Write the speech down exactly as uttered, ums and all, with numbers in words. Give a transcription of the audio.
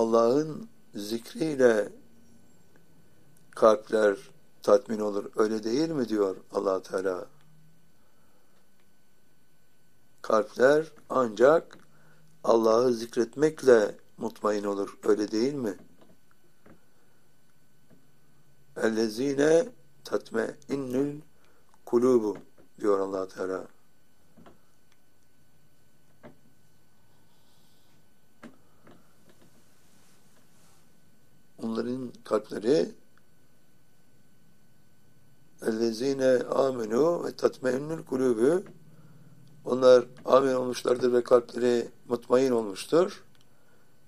Allah'ın zikriyle kalpler tatmin olur. Öyle değil mi diyor Allah Teala? Kalpler ancak Allah'ı zikretmekle mutmain olur. Öyle değil mi? اَلَّذ۪ينَ تَتْمَئِنُّ الْقُلُوبُ diyor Allah Teala. Onların kalpleri اَلَّذ۪ينَ آمَنُوا ve tatmeinnül kulûbü, onlar amin olmuşlardır ve kalpleri mutmain olmuştur.